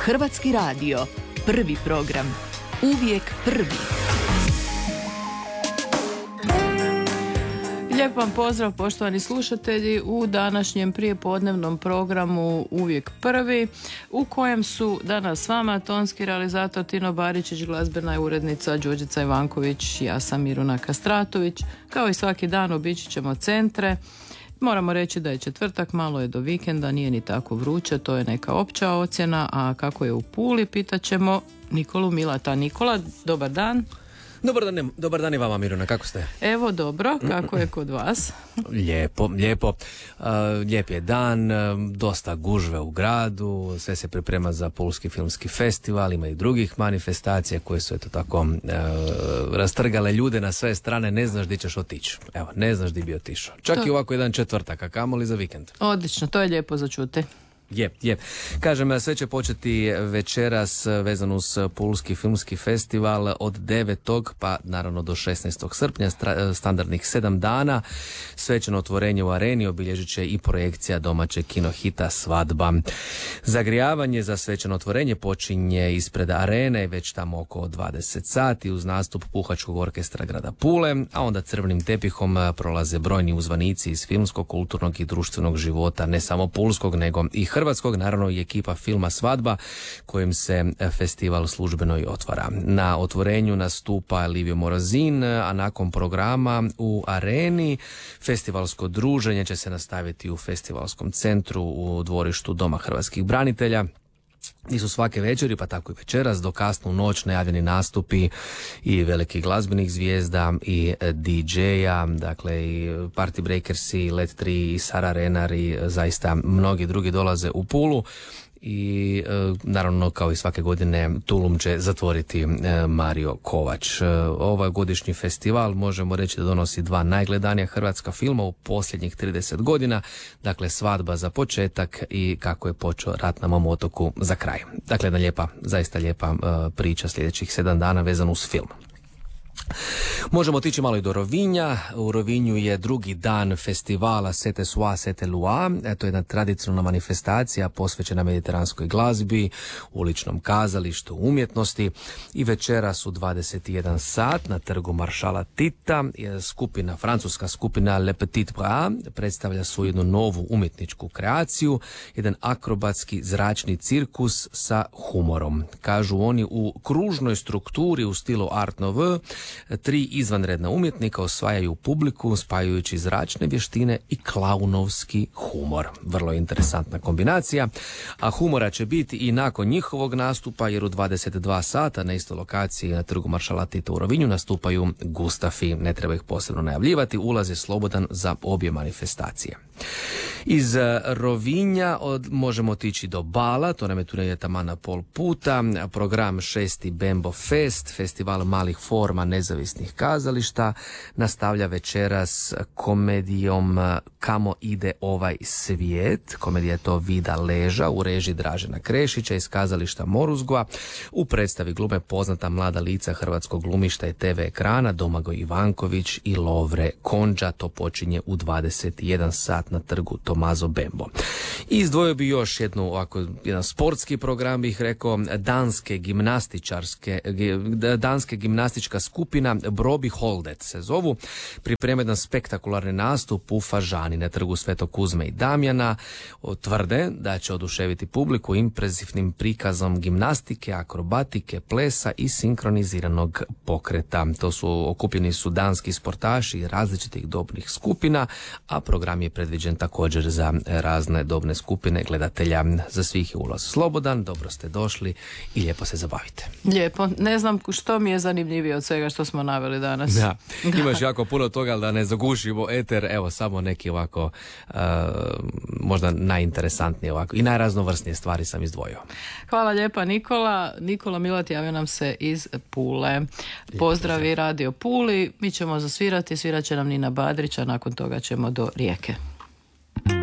Hrvatski radio, prvi program, uvijek prvi. Lijep vam pozdrav, poštovani slušatelji, u današnjem prijepodnevnom programu Uvijek prvi, u kojem su danas s vama tonski realizator Tino Baričić, glazbena urednica Đurđica Ivanković, ja sam Miruna Kastratović. Kao i svaki dan obići ćemo centre. Moramo reći da je četvrtak, malo je do vikenda, nije ni tako vruće, to je neka opća ocjena, a kako je u Puli, pitaćemo Nikolu Milata. Nikola, dobar dan. Dobar dan i vama, Miruna, kako ste? Evo, dobro, kako je kod vas? Lijepo. Lijep je dan, dosta gužve u gradu, sve se priprema za Pulski filmski festival, ima i drugih manifestacija koje su eto tako rastrgale ljude na sve strane, ne znaš di ćeš otići. Evo, ne znaš di bi otišao. Čak i ovako jedan četvrtak, a kamoli za vikend. Odlično, to je lijepo za čuti. Je. Kažem, sve će početi večeras vezano uz Pulski filmski festival od 9. pa naravno do 16. srpnja, standardnih 7 dana. Svečano otvorenje u areni obilježit će i projekcija domaćeg kinohita Svadba. Zagrijavanje za svečano otvorenje počinje ispred arene već tamo oko 20 sati uz nastup Puhačkog orkestra grada Pule, a onda crvenim tepihom prolaze brojni uzvanici iz filmskog, kulturnog i društvenog života, ne samo pulskog nego i hrvatskog, naravno i ekipa filma Svadba kojim se festival službeno i otvara. Na otvorenju nastupa Livio Morozin, a nakon programa u areni festivalsko druženje će se nastaviti u festivalskom centru u dvorištu Doma hrvatskih branitelja. Nisu svake večeri, pa tako i večeras, do kasnu noć najavljeni nastupi i velikih glazbenih zvijezda i DJ-a, dakle i Party Breakersi, Let 3 i Sara Renar i zaista mnogi drugi dolaze u Pulu. I naravno kao i svake godine Tulum će zatvoriti Mario Kovač. Ovaj godišnji festival možemo reći da donosi dva najgledanija hrvatska filma u posljednjih 30 godina, dakle Svadba za početak i Kako je počeo rat na mom otoku za kraj. Dakle jedna lijepa, zaista lijepa priča sljedećih 7 dana vezano uz film. Možemo otići malo i do Rovinja. U Rovinju je drugi dan festivala Sete Soa, Sete Lua. To je jedna tradicionalna manifestacija posvećena mediteranskoj glazbi, uličnom kazalištu, umjetnosti. I večeras u 21 sat na trgu Maršala Tita francuska skupina Le Petit Bras predstavlja svoju jednu novu umjetničku kreaciju, jedan akrobatski zračni cirkus sa humorom. Kažu oni, u kružnoj strukturi u stilu Art Nouveau 3 izvanredna umjetnika osvajaju publiku spajajući zračne vještine i klaunovski humor. Vrlo interesantna kombinacija, a humora će biti i nakon njihovog nastupa, jer u 22 sata na istoj lokaciji na trgu Maršala Tita u Rovinju nastupaju Gustafi. Ne treba ih posebno najavljivati, ulaz je slobodan za obje manifestacije. Iz Rovinja možemo otići do Bala, to nam je tu negdje taman na pol puta. Program 6. Bembo Fest, festival malih forma nezavisnih kazališta, nastavlja večeras komedijom Kamo ide ovaj svijet. Komedija je to Vida Leža u režiji Dražena Krešića iz kazališta Moruzgva. U predstavi glume poznata mlada lica hrvatskog glumišta i TV ekrana Domagoj Ivanković i Lovre Konđa. To počinje u 21 sat na trgu Tomazo Bembo. I izdvojio bi još jedan sportski program, bih rekao, danske gimnastička skupina Broby Holdet se zovu. Priprema jedan spektakularni nastup u Fažani na trgu Svetog Kuzme i Damjana. Tvrde da će oduševiti publiku impresivnim prikazom gimnastike, akrobatike, plesa i sinkroniziranog pokreta. Okupljeni su danski sportaši različitih dobnih skupina, a program je predviđen također za razne dobne skupine gledatelja. Za svih je ulaz slobodan, dobro ste došli i lijepo se zabavite. Lijepo, ne znam što mi je zanimljivije od svega što smo naveli danas. Da, imaš jako puno toga, ali da ne zagušimo eter, evo samo neki ovako možda najinteresantnije ovako i najraznovrsnije stvari sam izdvojio. Hvala lijepa Nikola Milat javio nam se iz Pule. Pozdravi Radio Puli, mi ćemo zasvirati, svirat će nam Nina Badrić, a nakon toga ćemo do Rijeke.